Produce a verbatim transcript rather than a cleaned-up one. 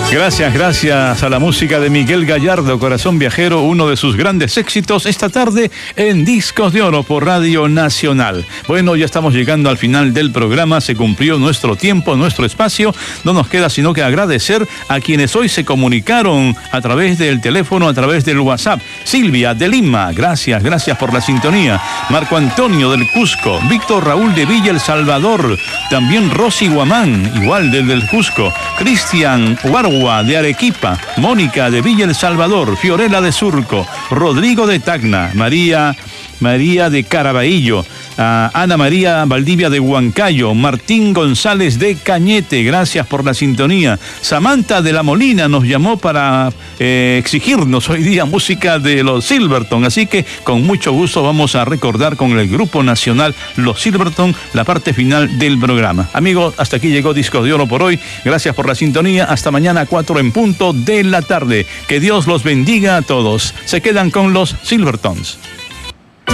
Gracias, gracias a la música de Miguel Gallardo, Corazón Viajero, uno de sus grandes éxitos esta tarde en Discos de Oro por Radio Nacional. Bueno, ya estamos llegando al final del programa, se cumplió nuestro tiempo, nuestro espacio. No nos queda sino que agradecer a quienes hoy se comunicaron a través del teléfono, a través del WhatsApp. Silvia de Lima, gracias, gracias por la sintonía. Marco Antonio del Cusco, Víctor Raúl de Villa El Salvador, también Rosy Guamán, igual del del Cusco, Cristian Huarwa de Arequipa, Mónica de Villa El Salvador, Fiorella de Surco, Rodrigo de Tacna, María, María de Caraballo, a Ana María Valdivia de Huancayo, Martín González de Cañete, gracias por la sintonía. Samantha de la Molina nos llamó para eh, exigirnos hoy día música de los Silverton, así que con mucho gusto vamos a recordar con el Grupo Nacional Los Silverton la parte final del programa. Amigos, hasta aquí llegó Discos de Oro por hoy, gracias por la sintonía, hasta mañana cuatro en punto de la tarde. Que Dios los bendiga a todos. Se quedan con los Silvertons.